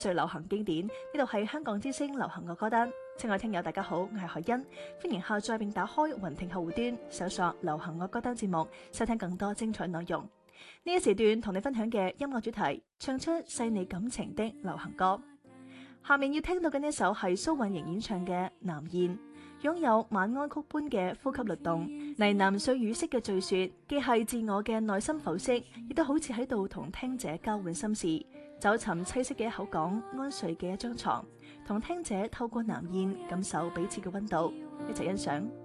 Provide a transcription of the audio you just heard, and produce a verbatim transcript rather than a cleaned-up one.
最流行經典，呢度係香港之聲流行樂歌單。親愛聽友大家好，我係海欣，歡迎下載並打開雲聽客戶端，搜索流行樂歌單節目，收聽更多精彩內容。呢一時段同你分享嘅音樂主題，唱出細膩感情的流行歌。下面要聽到嘅呢首係蘇韻瑩演唱嘅《南燕》，擁有晚安曲般嘅呼吸律動，呢喃碎語式嘅敘說，既係自我嘅內心剖析，亦都好似喺度同聽者交換心事。走尋棲息嘅一口港，安睡嘅一張床，同聽者透過南燕感受彼此嘅溫度，一齊欣賞。